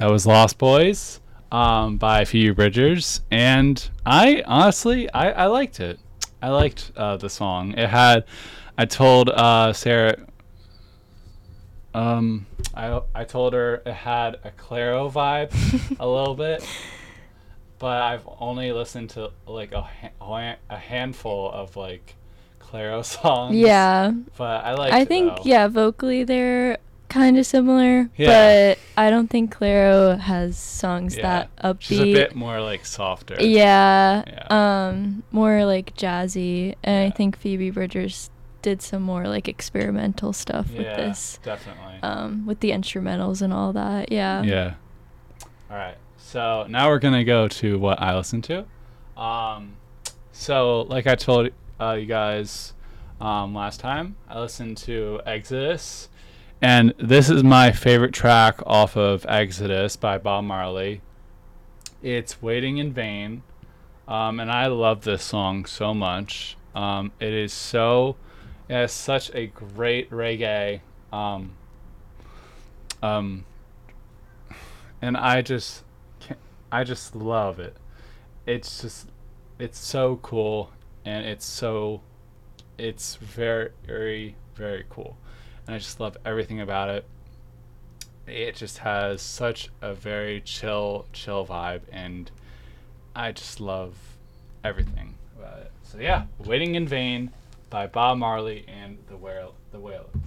That was Lost Boys by Phoebe Bridgers, and I honestly I liked it. I liked the song. It had. I told Sarah. I told her it had a Clairo vibe, a little bit, but I've only listened to like a handful of like Clairo songs. Yeah. But I liked I it think, though. yeah, vocally they're kind of similar, Yeah. but I don't think Claro has songs Yeah. that She's a upbeat. bit more like softer. Yeah, Yeah. more like jazzy, and I Yeah. think Phoebe Bridgers did some more like experimental stuff with Yeah, this, definitely. with the instrumentals and all that. Yeah. Yeah. All right. So now we're gonna go to what I listen to. Um, so like I told you guys last time, I listened to Exodus, and this is my favorite track off of Exodus by Bob Marley. It's "Waiting in Vain," and I love this song so much. It is so, it has such a great reggae. Um, um, and I just love it. It's just it's so cool, and it's very very cool, and I just love everything about it. It just has such a very chill vibe, and I just love everything about it. So yeah, "Waiting in Vain" by Bob Marley and the Wailers.